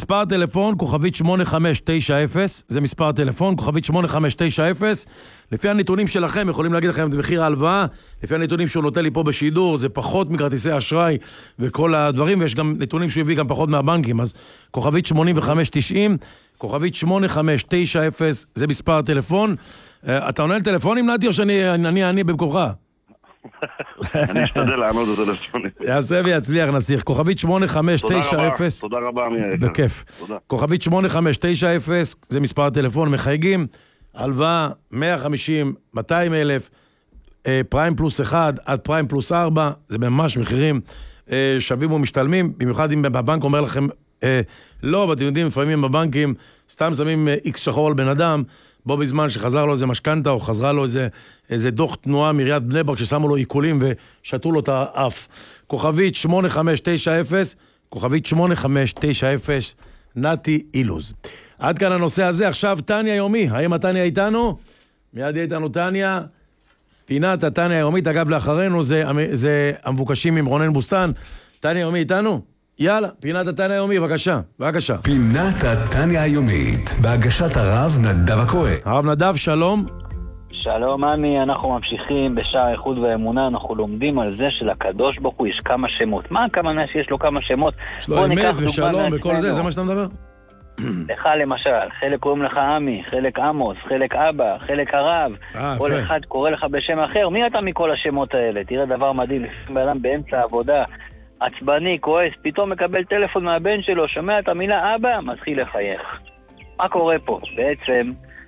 מספר טלפון, כוכבית 8590, זה מספר טלפון, כוכבית 8590, לפי הנתונים שלכם, יכולים להגיד לכם את מחיר ההלוואה, לפי הנתונים שהוא נותן לי פה בשידור, זה פחות מכרטיסי אשראי וכל הדברים, ויש גם נתונים שהוא הביא גם פחות מהבנקים, אז כוכבית 8590, כוכבית 8590, זה מספר טלפון. אתה עונה לטלפונים, נתי, או שאני במקומך? אני אשתדל לענות את הטלפונים. יעשה ויצליח נסיך. כוכבית 8590. תודה רבה, אמיר. בכיף. כוכבית 8590, זה מספר הטלפון, מחייגים, הלוואה 150, 200 אלף, פריים פלוס 1 עד פריים פלוס 4, זה ממש מחירים שווים ומשתלמים, במיוחד אם הבנק אומר לכם, לא, ואתם יודעים, לפעמים בבנקים סתם שמים איקס שחור על בן אדם, בו בזמן שחזר לו איזה משכנתה, או חזרה לו איזה דוח תנועה מעיריית בני ברק, ששמו לו עיקולים ושתו לו את האף. כוכבית 8590, כוכבית 8590, נתי אילוז. עד כאן הנושא הזה. עכשיו טניה יומי. האם טניה איתנו? מיד איתנו טניה. פינת הטניה היומית, אגב לאחרינו, זה המבוקשים עם רונן בוסטן. טניה יומי איתנו? יאללה, פינת הטניה היומי, בבקשה, בבקשה. פינת הטניה היומית, בהגשת הרב נדב הכהן. הרב נדב, שלום. שלום עמי, אנחנו ממשיכים בשער איחוד והאמונה, אנחנו לומדים על זה שלקדוש ברוך הוא יש כמה שמות. מה הכוונה שיש לו כמה שמות? יש לו אמת ושלום וכל זה, זה מה שאתה מדבר? לך למשל, חלק קוראים לך עמי, חלק עמוס, חלק אבא, חלק הרב, כל אחד קורא לך בשם אחר. מי אתה מכל השמות האלה? תראה דבר מדהים, לפעמים באדם באמצע העבודה, עצבני, כועס, פתאום מקבל טלפון מהבן שלו, שומע את המילה אבא, מתחיל לחייך. מה קורה פה? בעצם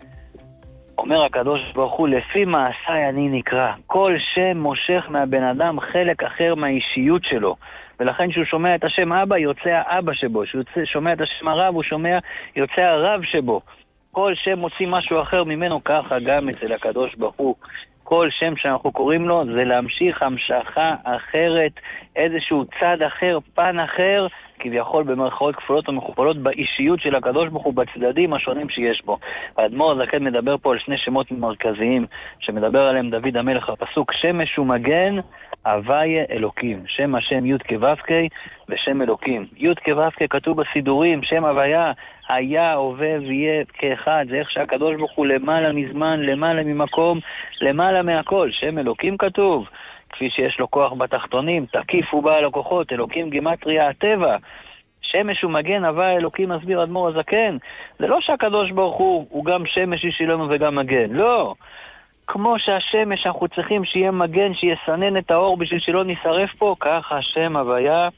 אומר הקדוש ברוך הוא, לפי מעשיי אני נקרא. כל שם מושך מהבן אדם חלק אחר מהאישיות שלו. ולכן כשהוא שומע את השם אבא, יוצא האבא שבו. כשהוא שומע את השם הרב, הוא שומע, יוצא הרב שבו. כל שם מוציא משהו אחר ממנו, ככה גם אצל הקדוש ברוך הוא. כל שם שאנחנו קוראים לו זה להמשיך המשכה אחרת, איזשהו צד אחר, פן אחר, כביכול במרכאות כפולות ומכופלות באישיות של הקדוש ברוך הוא, בצדדים השונים שיש בו. האדמו"ר הזקן מדבר פה על שני שמות מרכזיים, שמדבר עליהם דוד המלך הפסוק, שמש ומגן, הוויה אלוקים. שם השם י' כו' ושם אלוקים. י' כו' כתוב בסידורים, שם הוויה, היה, הווה ויהיה כאחד. זה איך שהקדוש ברוך הוא למעלה מזמן, למעלה ממקום, למעלה מהכל. שם אלוקים כתוב, כפי שיש לו כוח בתחתונים, תקיף הוא בעל הכוחות, אלוקים גימטריה הטבע. שמש ומגן, הווה אלוקים, מסביר אדמו"ר הזקן. זה לא שהקדוש ברוך הוא גם שמש שלנו וגם מגן, לא. כמו שהשמש אנחנו צריכים שיהיה מגן, שיסנן את האור בשביל שלא נשרף פה, ככה השם הוויה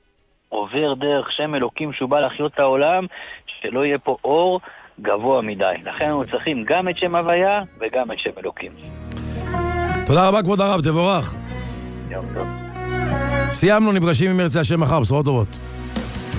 עובר דרך שם אלוקים שהוא בא לחיות את העולם, שלא יהיה פה אור גבוה מדי. לכן אנחנו צריכים גם את שם הוויה וגם את שם אלוקים. תודה רבה כבוד הרב, תבורך. יום טוב. סיימנו, נפגשים עם מרצה השם מחר, בשורות טובות.